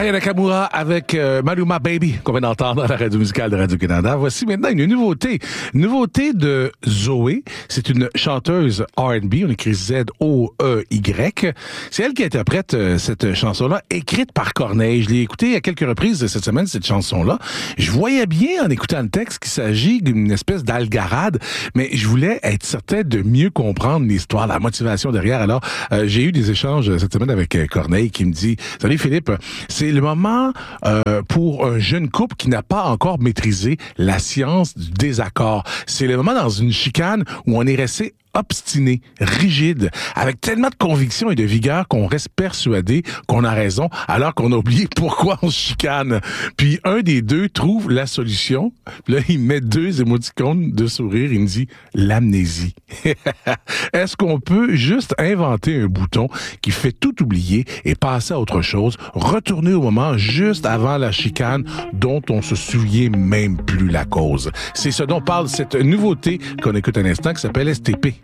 Aya Nakamura avec Maluma Baby, qu'on vient d'entendre à la radio musicale de Radio-Canada. Voici maintenant une nouveauté. Nouveauté de Zoé. C'est une chanteuse R&B. On écrit Z-O-E-Y. C'est elle qui interprète cette chanson-là, écrite par Corneille. Je l'ai écoutée à quelques reprises cette semaine, cette chanson-là. Je voyais bien, en écoutant le texte, qu'il s'agit d'une espèce d'algarade, mais je voulais être certain de mieux comprendre l'histoire, la motivation derrière. Alors, j'ai eu des échanges cette semaine avec Corneille qui me dit « Salut Philippe, c'est le moment pour un jeune couple qui n'a pas encore maîtrisé la science du désaccord. C'est le moment dans une chicane où on est resté obstiné, rigide, avec tellement de conviction et de vigueur qu'on reste persuadé qu'on a raison, alors qu'on a oublié pourquoi on se chicane. Puis un des deux trouve la solution. Puis là, il met 2 émoticônes de sourire. Il me dit l'amnésie. Est-ce qu'on peut juste inventer un bouton qui fait tout oublier et passer à autre chose, retourner au moment juste avant la chicane dont on se souvient même plus la cause? C'est ce dont parle cette nouveauté qu'on écoute un instant qui s'appelle STP.